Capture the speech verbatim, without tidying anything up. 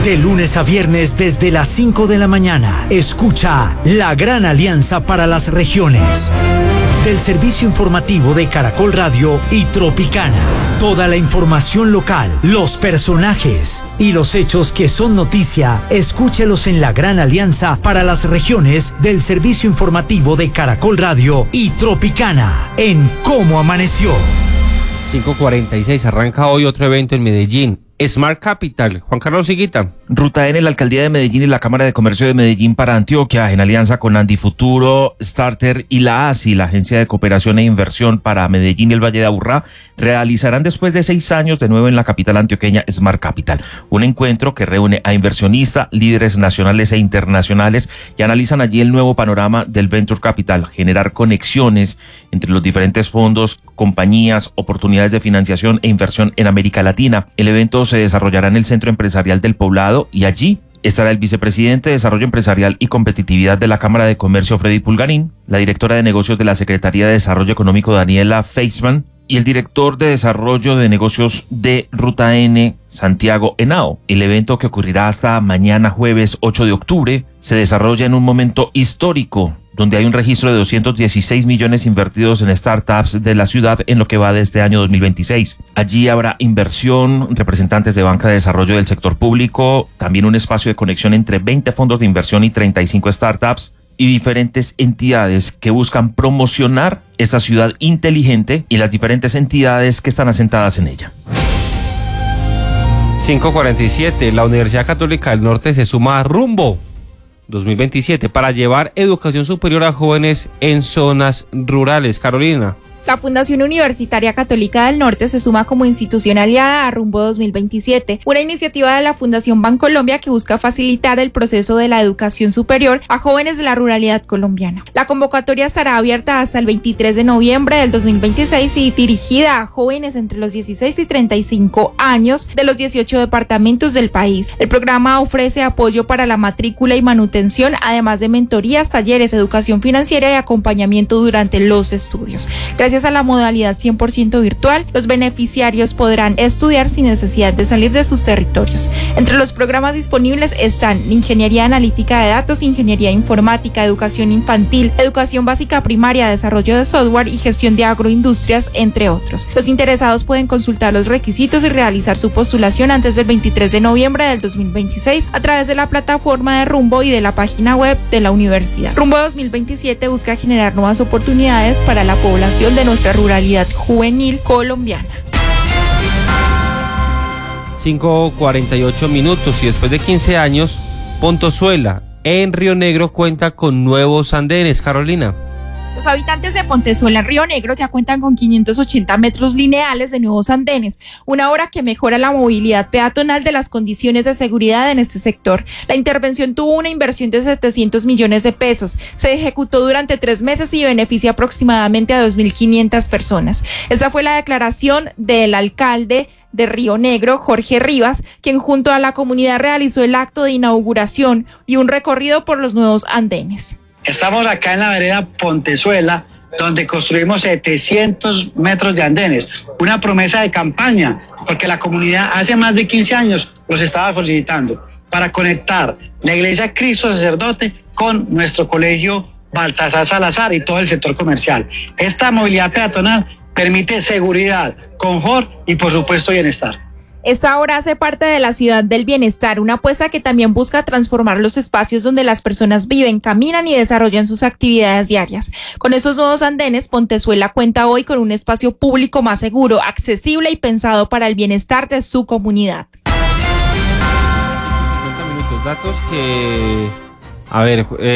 De lunes a viernes desde las cinco de la mañana, escucha La Gran Alianza para las Regiones. Del servicio informativo de Caracol Radio y Tropicana. Toda la información local, los personajes y los hechos que son noticia, escúchelos en La Gran Alianza para las Regiones del servicio informativo de Caracol Radio y Tropicana en Cómo Amaneció. cinco cuarenta y seis, arranca hoy otro evento en Medellín. Smart Capital. Juan Carlos Higuita. Ruta N, la Alcaldía de Medellín y la Cámara de Comercio de Medellín para Antioquia, en alianza con Andifuturo, Starter y la A S I, la Agencia de Cooperación e Inversión para Medellín y el Valle de Aburrá, realizarán después de seis años de nuevo en la capital antioqueña Smart Capital. Un encuentro que reúne a inversionistas, líderes nacionales e internacionales y analizan allí el nuevo panorama del Venture Capital, generar conexiones entre los diferentes fondos, compañías, oportunidades de financiación e inversión en América Latina. El evento se desarrollará en el Centro Empresarial del Poblado y allí estará el vicepresidente de Desarrollo Empresarial y Competitividad de la Cámara de Comercio, Freddy Pulgarín, la directora de negocios de la Secretaría de Desarrollo Económico, Daniela Feisman, y el director de Desarrollo de Negocios de Ruta N, Santiago Henao. El evento, que ocurrirá hasta mañana jueves ocho de octubre, se desarrolla en un momento histórico, donde hay un registro de doscientos dieciséis millones invertidos en startups de la ciudad en lo que va de este año dos mil veintiséis. Allí habrá inversión, representantes de banca de desarrollo del sector público, también un espacio de conexión entre veinte fondos de inversión y treinta y cinco startups y diferentes entidades que buscan promocionar esta ciudad inteligente y las diferentes entidades que están asentadas en ella. cinco cuarenta y siete, la Universidad Católica del Norte se suma a Rumbo dos mil veintisiete para llevar educación superior a jóvenes en zonas rurales. Carolina. La Fundación Universitaria Católica del Norte se suma como institución aliada a Rumbo dos mil veintisiete, una iniciativa de la Fundación Bancolombia que busca facilitar el proceso de la educación superior a jóvenes de la ruralidad colombiana. La convocatoria estará abierta hasta el veintitrés de noviembre del dos mil veintiséis y dirigida a jóvenes entre los dieciséis y treinta y cinco años de los dieciocho departamentos del país. El programa ofrece apoyo para la matrícula y manutención, además de mentorías, talleres, educación financiera y acompañamiento durante los estudios. Gracias Gracias a la modalidad cien por ciento virtual, los beneficiarios podrán estudiar sin necesidad de salir de sus territorios. Entre los programas disponibles están Ingeniería Analítica de Datos, Ingeniería Informática, Educación Infantil, Educación Básica Primaria, Desarrollo de Software y Gestión de Agroindustrias, entre otros. Los interesados pueden consultar los requisitos y realizar su postulación antes del veintitrés de noviembre del dos mil veintiséis a través de la plataforma de Rumbo y de la página web de la universidad. Rumbo dos mil veintisiete busca generar nuevas oportunidades para la población de nuestra ruralidad juvenil colombiana. cinco cuarenta y ocho minutos y después de quince años, Pontezuela en Río Negro cuenta con nuevos andenes. Carolina. Los habitantes de Pontezuela en Río Negro ya cuentan con quinientos ochenta metros lineales de nuevos andenes, una obra que mejora la movilidad peatonal de las condiciones de seguridad en este sector. La intervención tuvo una inversión de setecientos millones de pesos, se ejecutó durante tres meses y beneficia aproximadamente a dos mil quinientas personas. Esta fue la declaración del alcalde de Río Negro, Jorge Rivas, quien junto a la comunidad realizó el acto de inauguración y un recorrido por los nuevos andenes. Estamos acá en la vereda Pontezuela, donde construimos setecientos metros de andenes, una promesa de campaña, porque la comunidad hace más de quince años los estaba solicitando, para conectar la Iglesia Cristo Sacerdote con nuestro colegio Baltasar Salazar y todo el sector comercial. Esta movilidad peatonal permite seguridad, confort y por supuesto bienestar. Esta obra hace parte de la Ciudad del Bienestar, una apuesta que también busca transformar los espacios donde las personas viven, caminan y desarrollan sus actividades diarias. Con estos nuevos andenes, Pontezuela cuenta hoy con un espacio público más seguro, accesible y pensado para el bienestar de su comunidad. cincuenta minutos, datos que... A ver... Eh...